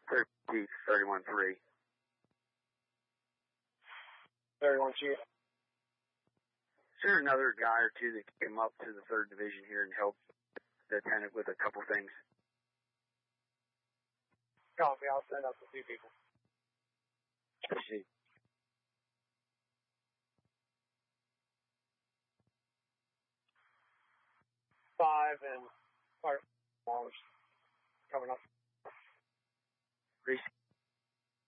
31-3. 31 Chief. Is there another guy or two that came up to the 3rd Division here and helped the lieutenant with a couple things? Copy, I'll send up a few people. I see. Five and fire coming up. Reese.